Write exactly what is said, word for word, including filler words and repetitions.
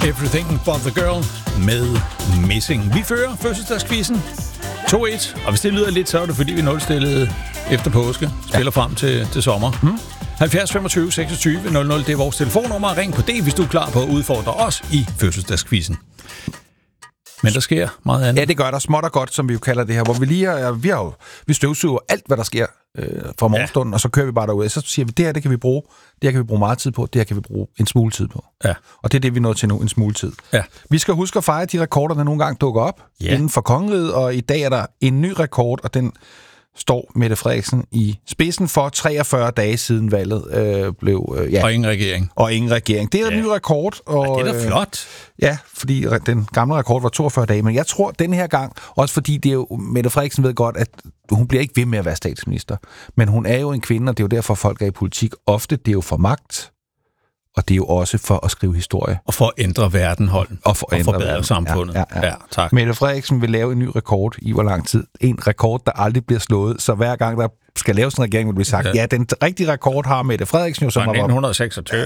Everything But The Girl med Missing. Vi fører fødselsdagskvisten to et, og hvis det lyder lidt, så er det fordi vi nulstillede efter påske. Spiller ja. frem til, til sommer. Hmm? halvfjerds femogtyve seksogtyve nul nul, det er vores telefonnummer. Ring på det, hvis du er klar på at udfordre os i fødselsdagskvisten. Men der sker meget andet. Ja, det gør der småt og godt, som vi jo kalder det her, hvor vi lige er, vi har jo, vi støvsuger alt, hvad der sker øh, fra morgenstunden, ja. og så kører vi bare derud. Så siger vi, det her, det kan vi bruge. Det her kan vi bruge meget tid på. Det her kan vi bruge en smule tid på. Ja. Og det er det, vi er nået til nu, en smule tid. Ja. Vi skal huske at fejre de rekorder, der nogle gange dukker op ja. inden for kongeriget, og i dag er der en ny rekord, og den står Mette Frederiksen i spidsen for treogfyrre dage siden valget øh, blev... Øh, ja. Og ingen regering. Og ingen regering. Det er ja. en ny rekord. Og, ja, det er da flot. Øh, ja, fordi den gamle rekord var toogfyrre dage, men jeg tror den her gang, også fordi det er jo, Mette Frederiksen ved godt, at hun bliver ikke ved med at være statsminister, men hun er jo en kvinde, og det er jo derfor, folk er i politik. Ofte det er jo for magt, og det er jo også for at skrive historie. Og for at ændre verdenholden. Og for at ændre forbedre verden. samfundet. Ja, ja, ja. ja, tak. Mette Frederiksen vil lave en ny rekord i hvor lang tid. En rekord, der aldrig bliver slået. Så hver gang der skal laves en regering, vil blive sagt, ja, ja den rigtige rekord har Mette Frederiksen jo, som nitten seksogtyve